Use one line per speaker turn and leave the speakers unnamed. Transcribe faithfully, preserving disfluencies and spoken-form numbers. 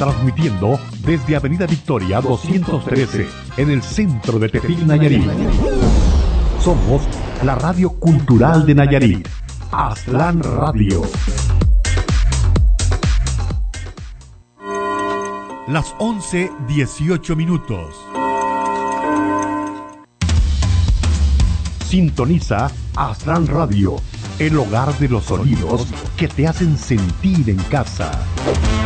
transmitiendo desde Avenida Victoria doscientos trece, en el centro de Tepic, Nayarit. Somos la radio cultural de Nayarit, Aztlán Radio. Las once dieciocho minutos. Sintoniza Aztlán Radio, el hogar de los sonidos que te hacen sentir en casa.